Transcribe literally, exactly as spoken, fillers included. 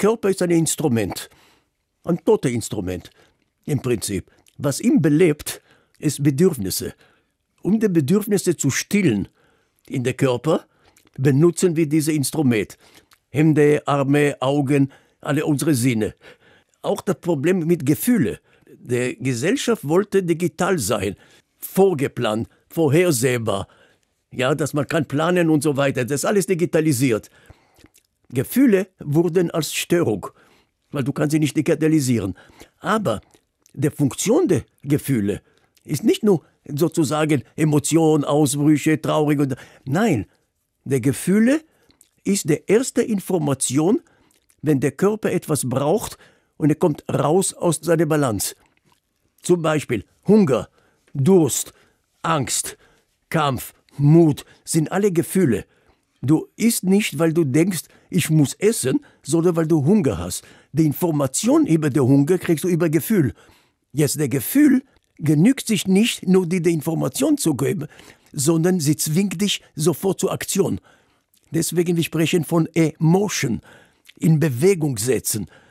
Körper ist ein Instrument, ein totes Instrument im Prinzip. Was ihn belebt, ist Bedürfnisse. Um die Bedürfnisse zu stillen in der Körper, benutzen wir dieses Instrument. Hände, Arme, Augen, alle unsere Sinne. Auch das Problem mit Gefühlen. Die Gesellschaft wollte digital sein, vorgeplant, vorhersehbar. Ja, dass man kann planen und so weiter. Das ist alles digitalisiert. Gefühle wurden als Störung, weil du kannst sie nicht digitalisieren. Aber die Funktion der Gefühle ist nicht nur sozusagen Emotionen, Ausbrüche, traurig und nein, die Gefühle ist die erste Information, wenn der Körper etwas braucht und er kommt raus aus seiner Balance. Zum Beispiel Hunger, Durst, Angst, Kampf, Mut sind alle Gefühle. Du isst nicht, weil du denkst, ich muss essen, sondern weil du Hunger hast. Die Information über den Hunger kriegst du über Gefühl. Jetzt, der Gefühl genügt sich nicht, nur dir die Information zu geben, sondern sie zwingt dich sofort zur Aktion. Deswegen wir sprechen von Emotion, in Bewegung setzen.